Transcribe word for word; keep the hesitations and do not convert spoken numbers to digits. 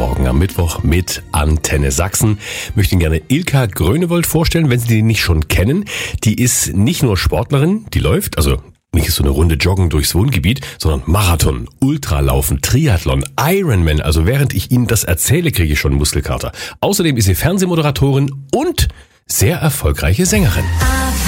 Morgen am Mittwoch mit Antenne Sachsen. Ich möchte Ihnen gerne Ilka Grönewold vorstellen, wenn Sie die nicht schon kennen. Die ist nicht nur Sportlerin, die läuft, also nicht so eine Runde Joggen durchs Wohngebiet, sondern Marathon, Ultralaufen, Triathlon, Ironman. Also während ich Ihnen das erzähle, kriege ich schon Muskelkater. Außerdem ist sie Fernsehmoderatorin und sehr erfolgreiche Sängerin.